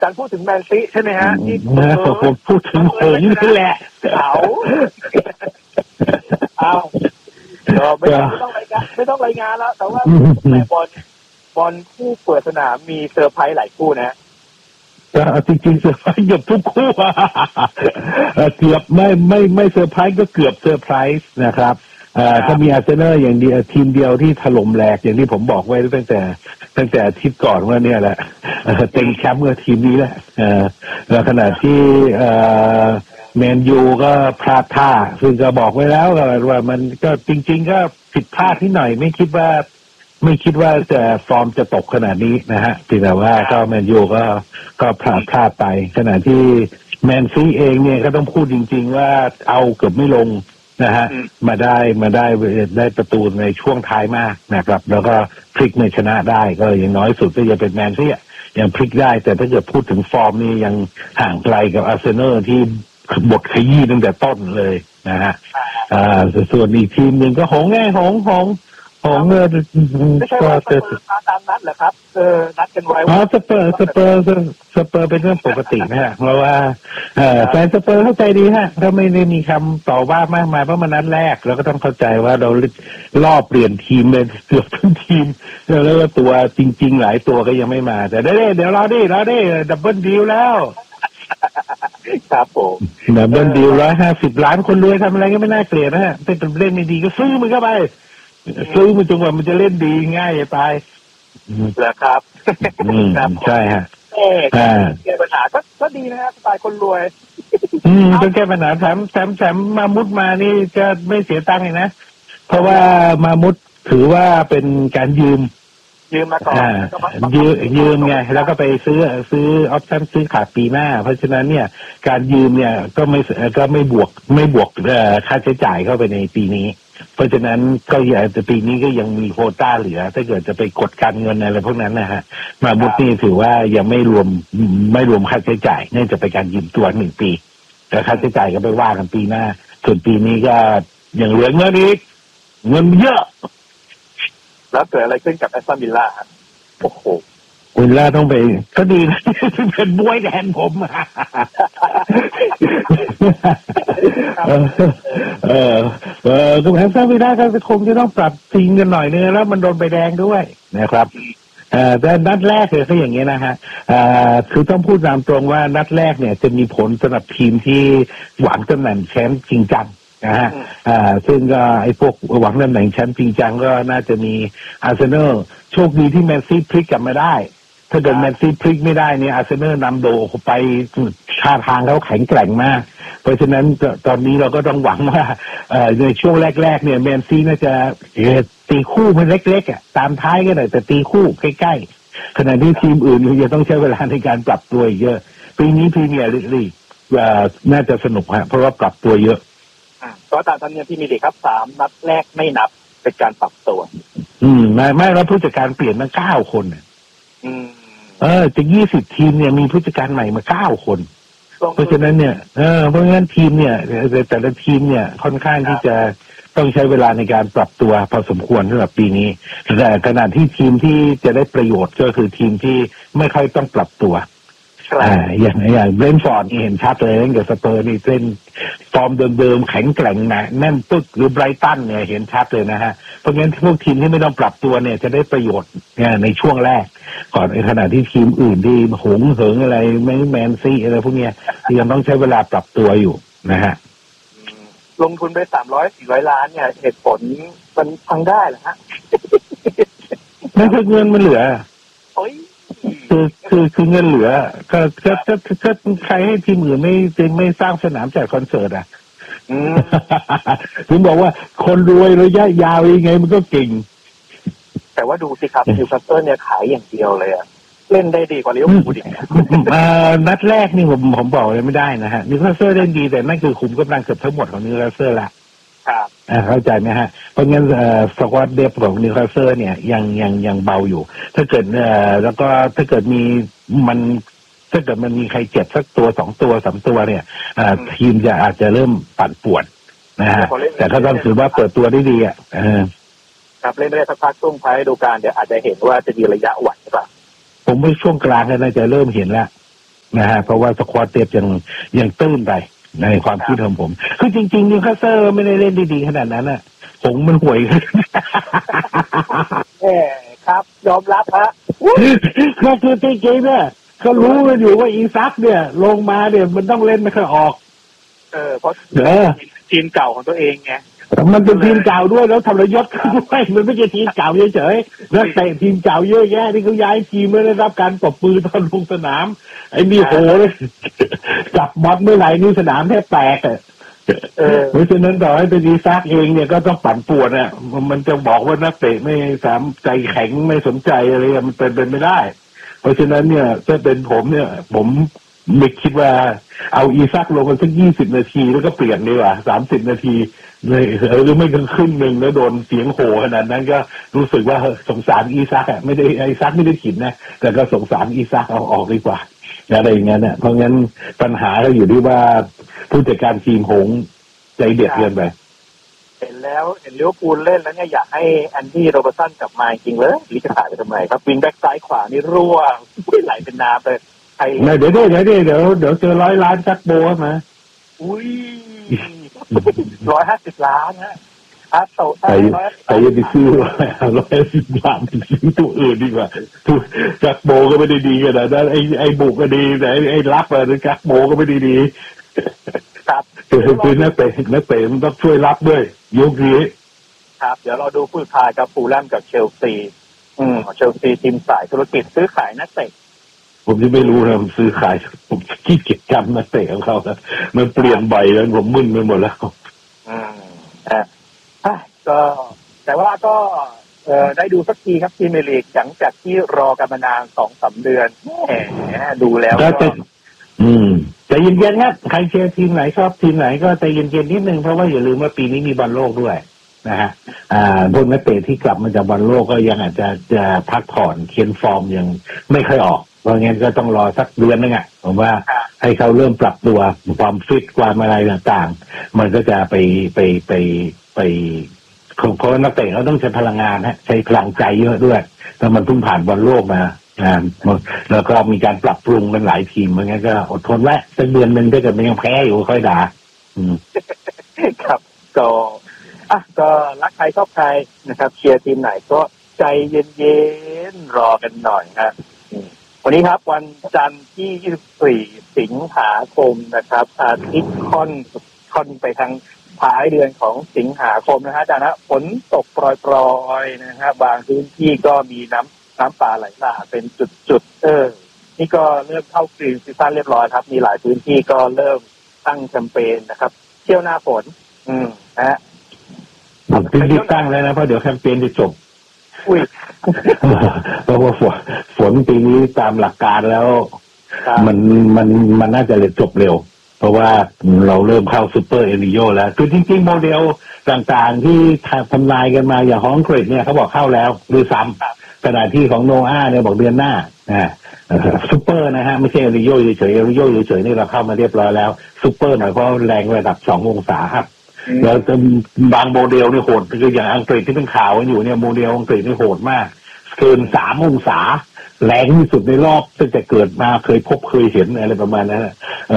จารย์พูดถึงแมนซีใช่ไหมฮะที่ผมพูดถึงผมนี่แหละเอาไม่ต้องรายงานแล้วแต่ว่าแต่บอลคู่เปิดสนามมีเซอร์ไพรส์หลายคู่นะจริงๆเซอร์ไพรส์เกือบทุกคู่เกือบไม่เซอร์ไพรส์ก็เกือบเซอร์ไพรส์นะครับถ้ามีอาร์เซนอลอย่างเดียวทีมเดียวที่ถล่มแหลกอย่างที่ผมบอกไว้ตั้งแต่อาทิตย์ก่อนว่าเนี่ยแหละเต็งแชมป์เมื่อทีมนี้แหละแล้วขณะที่แมนยูก็พลาดท่าซึ่งก็บอกไว้แล้วว่ามันก็จริงๆก็ผิดพลาดที่หน่อยไม่คิดว่าจะฟอร์มจะตกขนาดนี้นะฮะแต่ว่าก็แมนยูก็พลาดไปขณะที่แมนซีเองเนี่ยก็ต้องพูดจริงๆว่าเอาเกือบไม่ลงนะฮะมาได้ประตูในช่วงท้ายมากนะครับแล้วก็พลิกในชนะได้ก็อย่างน้อยสุดก็ยังเป็นแมนซียังพลิกได้แต่ถ้าเกิดพูดถึงฟอร์มนี่ยังห่างไกลกับอาร์เซนอลที่บทขยี้ตั้งแต่ต้นเลยนะฮะส่วนอีกทีมหนึ่งก็หงไม่ใช่ว่าตามนัดเหรอครับนัดกันไว้ว่าสเปอร์เป็นเรื่องปกตินะฮะเพราะว่าแฟนสเปอร์เข้าใจดีฮะถ้าไม่ได้มีคำต่อว่ามากมายเพราะมันนัดแรกเราก็ต้องเข้าใจว่าเรารอบเปลี่ยนทีมเป็นเกือบทั้งทีมแล้วก็ตัวจริงๆหลายตัวก็ยังไม่มาแต่เดี๋ยวรอดิดับเบิลดีลแล้วครับผมดับเบิลดีล150 ล้านคนรวยทำอะไรก็ไม่น่าเกลียดนะฮะเป็นเล่นไม่ดีก็ซื้อมันเข้าไปซื้อมันจนกว่ามันจะเล่นดีง่ายจะตายเหรอครับใช่ฮะแก้ปัญหาก็ดีนะฮะสไตล์คนรวยต้องแก้ปัญหาแถมมามุดมานี่จะไม่เสียตังค์เลยนะเพราะว่ามามุดถือว่าเป็นการยืมมาก่อนยืมไงแล้วก็ไปซื้อออปชั่นซื้อขาดปีหน้าเพราะฉะนั้นเนี่ยการยืมเนี่ยก็ไม่บวกค่าใช้จ่ายเข้าไปในปีนี้เพราะฉะนั้นก็อย่าจะปีนี้ก็ยังมีโควต้าเหลือถ้าเกิดจะไปกดการเงินอะไรพวกนั้นนะฮะมาบุตนี่ถือว่ายังไม่รวมค่าใช้จ่ายเนื่องจากเป็นการยืมตัว1 ปีแต่ค่าใช้จ่ายก็ไปว่ากันปีหน้าส่วนปีนี้ก็ยังเหลือเงินอีกเงินเยอะแล้วเกิดอะไรขึ้นกับแอสตันวิลล่าโอ้โหวิลล่าต้องไปก็ดีนะเป็นบวยแทนผมก็แอสตันวิลล่าก็คงจะต้องปรับทีมกันหน่อยนึงแล้วมันโดนใบแดงด้วยนะครับแต่นัดแรกเลยก็อย่างนี้นะฮะคือต้องพูดตามตรงว่านัดแรกเนี่ยจะมีผลสำหรับทีมที่หวังตำแหน่งแชมป์จริงจังนะฮะซึ่งก็ไอ้พวกหวังตำแหน่งแชมป์จริงจังก็น่าจะมีอาร์เซนอลโชคดีที่แมนซีพลิกกลับมาได้ถ้าเกิดแมนซีพลิกไม่ได้เนี่ยอาร์เซนอลนำโดไปท่าทางเขาแข็งแกร่งมากเพราะฉะนั้นตอนนี้เราก็ต้องหวังว่าในช่วงแรกๆเนี่ยแมนซีน่าจะตีคู่มันเล็กๆตามท้ายก็ได้แต่ตีคู่ใกล้ๆขณะที่ทีมอื่นจะต้องใช้เวลาในการปรับตัวเยอะปีนี้พรีเมียร์ลีกน่าจะสนุกฮะเพราะว่าปรับตัวเยอะก็ตามธรรมเนียมที่มีเด็กครับ3 นัดแรกไม่นับเป็นการปรับตัวไม่แล้วผู้จัดการเปลี่ยนมา9 คนจาก20 ทีมเนี่ยมีผู้จัดการใหม่มา9 คนเพราะฉะนั้นเนี่ยเพราะงั้นทีมเนี่ยแต่ละทีมเนี่ยค่อนข้างที่จะต้องใช้เวลาในการปรับตัวพอสมควรสำหรับปีนี้แต่ขณะที่ทีมที่จะได้ประโยชน์ก็คือทีมที่ไม่ค่อยต้องปรับตัวอย่างเบรนท์ฟอร์ดเห็นชัดเลยกับสเปอร์นี่เล่นฟอร์มเดิมๆแข็งแกร่งนะแน่นปึ๊กหรือไบรตันเนี่ยเห็นชัดเลยนะฮะเพราะงั้นพวกทีมที่ไม่ต้องปรับตัวเนี่ยจะได้ประโยชน์ในช่วงแรกก่อนในขณะที่ทีมอื่นที่หงเหิงอะไรแมนซีอะไรพวกเนี้ยยังต้องใช้เวลาปรับตัวอยู่นะฮะลงทุนไป300-400 ล้านเนี่ยเหตุผลมันพังได้เหรอฮะไม่ใช่เงินมันเหลือคือเงินเหลือก็ใครให้ทีมอื่นไม่สร้างสนามจัดคอนเสิร์ตอ่ะถึงบอกว่าคนรวยระยะยาวยังไงมันก็เก่งแต่ว่าดูสิครับนิวคาสเซิลเนี่ยขายอย่างเดียวเลยอะเล่นได้ดีกว่าลิเวอร์พูลอีกนัดแรกนี่ผมบอกเลยไม่ได้นะฮะนิวคาสเซิลเล่นดีแต่นั่นคือขุมกำลังเกือบทั้งหมดของนิวคาสเซิลละครับเข้าใจไหมฮะเพราะงั้นสควอตเดฟของนิวคาสเซิลเนี่ยยังเบาอยู่ถ้าเกิดแล้วก็ถ้าเกิดมันมีใครเจ็บสักตัว2 ตัว 3 ตัวเนี่ยทีมอาจจะเริ่มปั่นป่วนนะฮะแต่ถ้าต้องถือว่าเปิดตัวได้ดีอ่ะครับเล่นได้สักพักช่วงท้ายฤดูกาลเดี๋ยวอาจจะเห็นว่าจะมีระยะหวังหรือเปล่าผมว่าช่วงกลางน่าจะเริ่มเห็นแล้วนะฮะเพราะว่าสควอตเดฟยังตื้นไปในความคิดของผมคือจริงๆนิวคาสเซิลไม่ได้เล่นดีๆขนาดนั้นน่ะผมมันห่วยครับยอมรับฮะก็คือจริงๆเนี่ยก็รู้กันอยู่ว่าอีซักเนี่ยลงมาเนี่ยมันต้องเล่นไม่ค่อยออกเพราะทีมเก่าของตัวเองไงมันเป็นทีมเก่าด้วยแล้วทรยศด้วยมันไม่ใช่ทีมเก่าเฉยๆนักเตะทีมเก่าเยอะแยะที่เขาย้ายทีมไม่ได้รับการปรบมือตอนลงสนามไอ้นี่โหเลยจับบอลเมื่อไหร่นี่สนามแทบแตกเพราะฉะนั้นต่อให้เป็นอีซักเองเนี่ยก็ต้องปั่นป่วนอ่ะมันจะบอกว่านักเตะไม่สามใจแข็งไม่สนใจอะไรมันเป็นไม่ได้เพราะฉะนั้นเนี่ยถ้าเป็นผมเนี่ยผมไม่คิดว่าเอาอีซักลงกันสัก20 นาทีแล้วก็เปลี่ยนดีกว่า30 นาทีเลยหรือไม่ก็ครึ่งหนึ่งแล้วโดนเสียงโห่ขนาดนั้นก็รู้สึกว่าสงสารอีซักอ่ะไม่ได้อีซักไม่ได้ผิดนะแต่ก็สงสารอีซักเอาออกดีกว่าอะไรอย่างเงี้ยเนี่ยเพราะงั้นปัญหาก็อยู่ที่ว่าผู้จัดการทีมหงใจเด็ดเกินไปเห็นลิเวอร์พูลเล่นแล้วเนี่ยอยากให้แอนดี้โรเบอร์สันกลับมาจริงเลยหรือจะขายไปทำไมครับวิงแบ็กซ้ายขวานี่รั่วไหลเป็นน้ำเลยเดี๋ยวเจอ100 ล้านจักโบมาอุ้ย150 ล้านฮะแต่ยังไปซื้อ150 ล้านซื้อตัวอื่นดีกว่าจักโบก็ไม่ได้ดีกันนะไอ้บุกก็ดีแต่ไอ้รับอะจักโบก็ไม่ได้ดีครับคือนักเตะมันต้องช่วยรับด้วยยุคนี้ครับเดี๋ยวเราดูผู้ชายกับฟูลแลมกับเชลซีทีมสายธุรกิจซื้อขายนักเตะผมจะไม่รู้นะผมซื้อขายผมขี้เกียจจำนักเตะของเขาแล้วมันเปลี่ยนใบแล้วผมมึนไปหมดแล้วก็แต่ว่าก็ได้ดูสักทีครับทีมลีกหลังจากที่รอกันมานาน 2-3 เดือนดูแล้วก็ใจเย็นๆครับใครเชียร์ทีมไหนชอบทีมไหนก็ใจเย็นๆนิดนึงเพราะว่าอย่าลืมว่าปีนี้มีบอลโลกด้วยนะฮะพวกนักเตะที่กลับมาจากบอลโลกก็ยังอาจจะพักผ่อนเคียนฟอร์มยังไม่ค่อยออกเพราะงั้นก็ต้องรอสักเดือนนึงผมว่าให้เขาเริ่มปรับตัวความฟิตความอะไรต่างๆมันก็จะไปเพราะนักเตะเขาต้องใช้พลังงานใช้พลังใจเยอะด้วยแล้วมันเพิ่งผ่านบอลโลกมาแล้วก็มีการปรับปรุงกันหลายทีมเพราะงั้นก็อดทนไว้สักเดือนนึงถ้าเกิดมันยังแพ้อยู่ค่อยด่าครับก็รักใครชอบใครนะครับเชียร์ทีมไหนก็ใจเย็นๆรอกันหน่อยครับวันนี้ครับวันจันทร์ที่24 สิงหาคมนะครับอาทิตย์ค่อนไปทางท้ายเดือนของสิงหาคมนะฮะอาจารย์นะฝนตกปรอยๆนะฮะบางพื้นที่ก็มีน้ำป่าไหลหลากเป็นจุดนี่ก็เริ่มเข้ากรีนซีซั่นเรียบร้อยครับมีหลายพื้นที่ก็เริ่มตั้งแคมเปญนะครับเที่ยวหน้าฝนนะฮะรีบตั้งเลยนะเพราะเดี๋ยวแคมเปญจะจบเพราะว่าฝนปีนี้ตามหลักการแล้วมันน่าจะจบเร็วเพราะว่าเราเริ่มเข้าซูเปอร์เอลิโยแล้วคือจริงๆโมเดลต่างๆที่ทำลายกันมาอย่างของอังกฤษเนี่ยเขาบอกเข้าแล้วหรือซ้ำขณะที่ของโนอาเนี่ยบอกเดือนหน้าซูเปอร์นะฮะไม่ใช่เอลิโยเฉยๆเอลิโยเฉยๆนี่เราเข้ามาเรียบร้อยแล้วซูเปอร์หน่อยเพราะแรงระดับ2 องศาครับแล้วบางโมเดลนี่โหดคืออย่างอังกฤษที่เป็นข่าวกันอยู่เนี่ยโมเดลอังกฤษนี่โหดมากเกิน3 องศาแรงที่สุดในรอบตั้งแต่เกิดมาเคยเห็นอะไรประมาณนั้น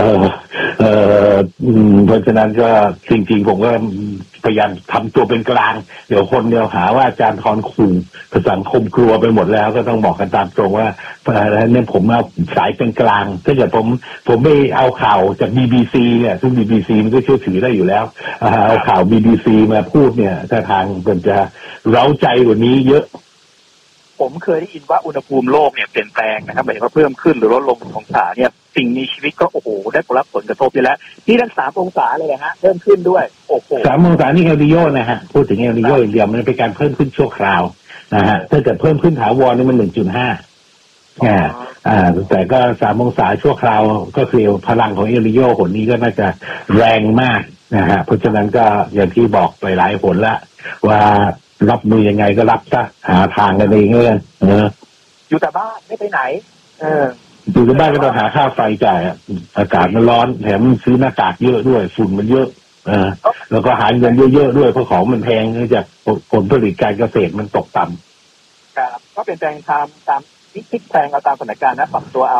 เพราะฉะนั้นก็จริงๆผมก็พยายามทำตัวเป็นกลางเดี๋ยวคนเดียวหาว่าอาจารย์ทอนขู่สังคมกลัวไปหมดแล้วก็ต้องบอกกันตามตรงว่าเนี่ยผมเอาสายเป็นกลางถ้าเกิดผมไม่เอาข่าวจาก BBC เนี่ยซึ่ง BBC มันก็เชื่อถือได้อยู่แล้วเอาข่าว BBC มาพูดเนี่ยถ้าทางมันจะเร้าใจกว่านี้เยอะผมเคยได้ยินว่าอุณหภูมิโลกเนี่ยเปลี่ยนแปลงนะครับหมายถึงว่าเพิ่มขึ้นหรือลดลงองศาเนี่ยสิ่งมีชีวิตก็โอ้โหได้รับผลกระทบอยู่แล้วนี่ตั้ง3 องศาเลยนะฮะเพิ่มขึ้นด้วยโอ้โห 3 องศานี่เอลนิโยนะฮะพูดถึงเอลนิโยอย่างเดียวมันเป็นการเพิ่มขึ้นชั่วคราวนะฮะถ้าเกิดเพิ่มขึ้นถาวรนี่มัน 1.5 แต่ก็3 องศาชั่วคราวก็คือพลังของเอลนิโยหนนี้ก็น่าจะแรงมากนะฮะเพราะฉะนั้นก็อย่างที่บอกไปหลายหนละว่ารับมือยังไงก็รับซะหาทางกันเองเลยอยู่แต่บ้านไม่ไปไหนอยู่แต่บ้านก็ต้องหาค่าไฟจ่ายอากาศมันร้อนแถมซื้อหน้ากากเยอะด้วยฝุ่นมันเยอะแล้วก็หาเงินเยอะๆด้วยเพราะของมันแพงเนื่องจากผลผลิตการเกษตรมันตกต่ำครับก็เป็นแปลงตามพลิกแปลงเอาตามสถานการณ์นะปรับตัวเอา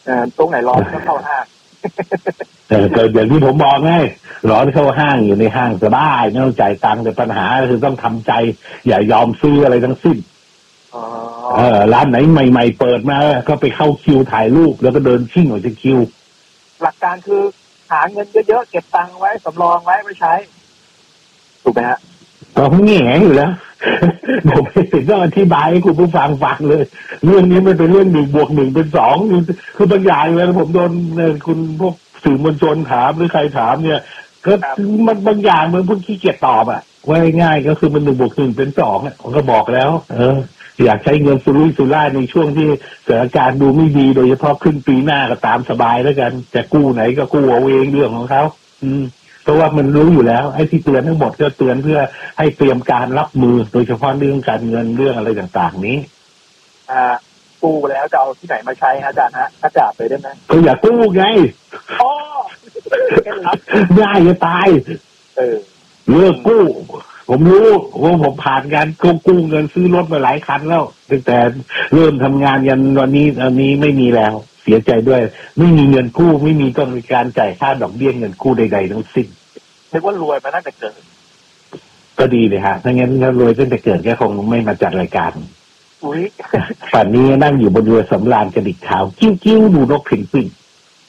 ตรงไหนร้อนก็เข้าห้างแต่อย่างที่ผมบอกไงร้อนเข้าห้างอยู่ในห้างสบายไม่ต้องจ่ายตังค์แต่ปัญหาคือต้องทำใจอย่ายอมซื้ออะไรทั้งสิ้นร้านไหนใหม่ๆเปิดมาก็ไปเข้าคิวถ่ายรูปแล้วก็เดินชิ่งออกจากคิวหลักการคือหาเงินเยอะๆเก็บตังค์ไว้สำรองไว้ใช้ถูกไหมฮะผมแง่อยู่แล้วผมไม่ถึงต้องอธิบายให้คุณผู้ฟังฟังเลยเรื่องนี้มันเป็นเรื่อง1+1เป็น2คือบางอย่างเลยผมโดนคุณพวกสื่อมวลชนถามหรือใครถามเนี่ยก็มันบางอย่างมันพวกขี้เกียจตอบอ่ะว่าง่ายๆก็คือมัน1+1เป็น2อ่ะผมก็บอกแล้วอยากใช้เงินสุรุ่ยสุร่ายในช่วงที่สถานการณ์ดูไม่ดีโดยเฉพาะขึ้นปีหน้าก็ตามสบายแล้วกันจะกู้ไหนก็กู้เอาเองเรื่องของเขาเพราะว่ามันรู้อยู่แล้วไอ้ที่เตือนทั้งหมดก็เตือนเพื่อให้เตรียมการรับมือโดยเฉพาะเรื่องการเงินเรื่องอะไรต่างๆนี้กู้แล้วจะเอาที่ไหนมาใช้ฮะอาจารย์ฮะถ้าจ่าไปได้ไหมก็อย่ากู้ไงง่ายจะตายเลิกกู้ผมรู้ว่าผมผ่านการกู้เงินซื้อรถมาหลายคันแล้วตั้งแต่เริ่มทำงานยันวันนี้ไม่มีแล้วเสียใจด้วยไม่มีเงินกู้ไม่มีต้องมีการจ่ายค่าดอกเบี้ยเงินกู้ใดๆทั้งสิ้นเรียกว่ารวยมาตั้งแต่เกิดก็ดีเลยฮะถ้างั้นถ้ารวยตั้งแต่เกิดแค่คงไม่มาจัดรายการป่านนี้นั่งอยู่บนเรือสำราญกระดิกเท้ากิ้วดูนกเพนกวิน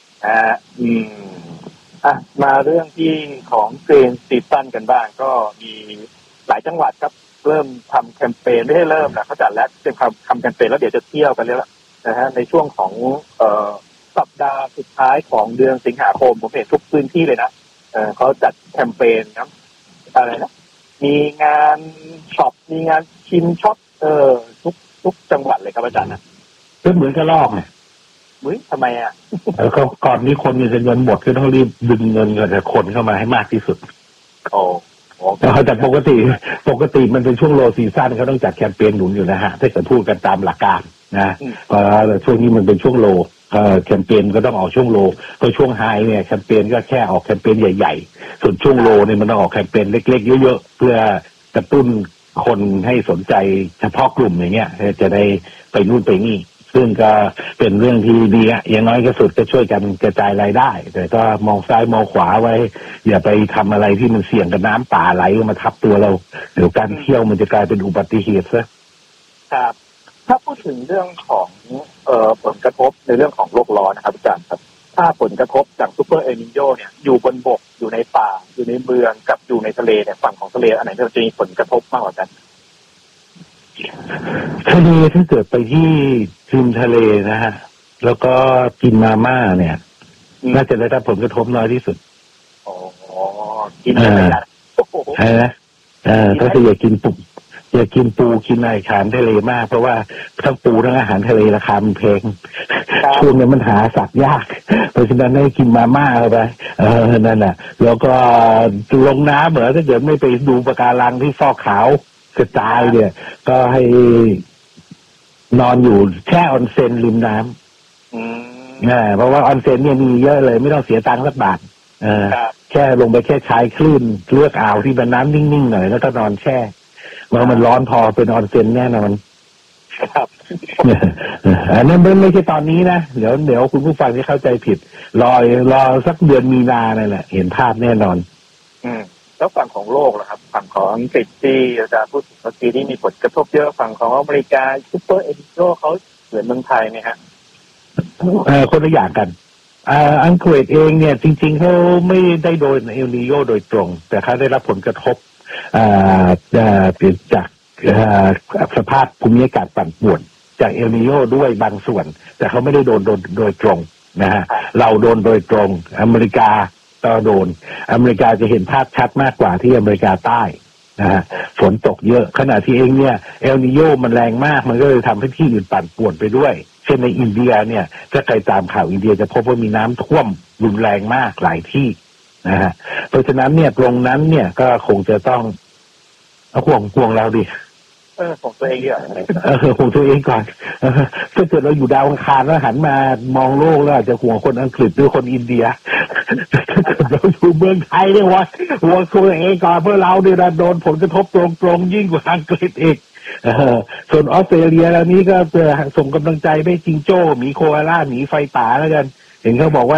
มาเรื่องที่ของเกรนซีซั่นกันบ้างก็มีหลายจังหวัดครับเริ่มทำแคมเปญไม่ได้เริ่มนะเขาจัดแล้วจะทำแคมเปญแล้วเดี๋ยวจะเที่ยวกันแล้วนะฮะในช่วงของสัปดาห์สุดท้ายของเดือนสิงหาคมผมเห็นทุกพื้นที่เลยนะเขาจัดแคมเปญครับอะไรนะมีงานช็อปมีงานชิมช็อปทุกจังหวัดเลยครับอาจารย์นะก็เหมือนกับลอกไงทำไมอ่ะก็ก่อนนี้คนจะเงินหมดก็ต้องรีบดึงเงินจากคนเข้ามาให้มากที่สุดแต่ปกติมันเป็นช่วงโลซีซั่นเขาต้องจัดแคมเปญหนุนอยู่นะฮะถ้าเกิดพูดกันตามหลักการนะช่วงนี้มันเป็นช่วงโลแคมเปญก็ต้องออกช่วงโลก็ช่วงไฮเนี่ยแคมเปญก็แค่ออกแคมเปญใหญ่ๆส่วนช่วงโลเนี่ยมันต้องออกแคมเปญเล็กๆเยอะๆเพื่อกระตุ้นคนให้สนใจเฉพาะกลุ่มอย่างเงี้ยจะได้ไปนู่นไปนี่ซึ่งก็เป็นเรื่องที่ดีอะอย่างน้อยก็สุดก็ช่วยกันกระจายรายได้แต่ก็มองซ้ายมองขวาไว้อย่าไปทำอะไรที่มันเสี่ยงกับน้ำป่าไหลมาทับตัวเราเดี๋ยวการเที่ยวมันจะกลายเป็นอุบัติเหตุซะครับถ้าพูดถึงเรื่องของผลกระทบในเรื่องของโลกร้อนนะครับอาจารย์ครับถ้าผลกระทบจากซูเปอร์เอลนิโญเนี่ยอยู่บนบกอยู่ในป่าอยู่ในเมืองกับอยู่ในทะเลเนี่ยฝั่งของทะเลอันไหนจะมีผลกระทบมากกว่ากันทะเลถ้าเกิดไปที่ริมทะเลนะฮะแล้วก็กินมาม่าเนี่ยน่าจะได้รับผลกระทบน้อยที่สุดกินอะไรนะใช่นะก็คืออย่ากินปูกินอาหารทะเลมากเพราะว่าทั้งปูทั้งอาหารทะเลราคามันแพงช่วงนี้มันหาสัตว์ยากเพราะฉะนั้นให้กินมาม่าเข้าไปนั่นแหละแล้วก็ลงน้ำเหมือนถ้าเกิดไม่ไปดูปะการังที่ฟอกขาวกระจายเนี่ยก็ให้นอนอยู่แช่ออนเซ็นริมน้ำเพราะว่าออนเซ็นเนี่ยมีเยอะเลยไม่ต้องเสียตังค์สักบาทแค่ลงไปแค่ชายคลื่นเลือกอ่าวที่เป็นน้ำนิ่งๆหน่อยแล้วก็นอนแช่ว่ามันร้อนพอเป็นออนเซ็นแน่นอนครับอันนั้นไม่ใช่ตอนนี้นะเดี๋ยวคุณผู้ฟังที่เข้าใจผิดรอสักเดือนมีนานั่นแหละเห็นภาพแน่นอนแล้วฝั่งของโลกล่ะครับฝั่งของอังกฤษที่อาจารย์พูดเมื่อกี้ที่มีผลกระทบเยอะฝั่งของอเมริกาซูเปอร์เอลนิโญเขาเหมือนเมืองไทยไหมฮะคนละอย่างกันอังกฤษเองเนี่ยจริงๆเขาไม่ได้โดนเอลนิโญโดยตรงแต่เขาได้รับผลกระทบจากสภาพภูมิอากาศปั่นป่วนจากเอลนิโญด้วยบางส่วนแต่เขาไม่ได้โดนโดยตรงนะฮะเราโดนโดยตรงอเมริกาก็โดนอเมริกาจะเห็นภาพชัดมากกว่าที่อเมริกาใต้นะฮะฝนตกเยอะขณะที่เองเนี่ยเอลนิโญมันแรงมากมันก็เลยทำให้ที่อื่นปั่นป่วนไปด้วยเช่นในอินเดียเนี่ยถ้าใครตามข่าวอินเดียจะพบว่ามีน้ำท่วมรุนแรงมากหลายที่นะฮะเพราะฉะนั้นเนี่ยตรงนั้นเนี่ยก็คงจะต้องเอาห่วงเราดิของตัวเองดีกว่าของตัวเองก่อนถ้าเกิดเราอยู่ดาวอังคารแล้วหันมามองโลกแล้วอาจจะห่วงคนอังกฤษหรือคนอินเดียเราอยู่เมืองไทยเนี่ยว่าห่วงตัวเองก่อนเพื่อเราเนี่ยโดนผลกระทบตรงๆยิ่งกว่าอังกฤษอีกส่วนออสเตรเลียแล้วนี้ก็ส่งกำลังใจไปจิงโจ้หมีโคอาล่าหมีไฟป่าแล้วกันเห็นเขาบอกว่า